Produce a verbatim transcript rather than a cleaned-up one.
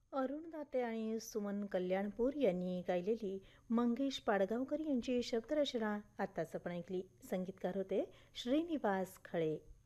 अरुण दाते आणि सुमन कल्याणपूर यांनी गायलेली मंगेश पाडगावकर यांची शब्दरचना आत्ताच आपण ऐकली. संगीतकार होते श्रीनिवास खळे.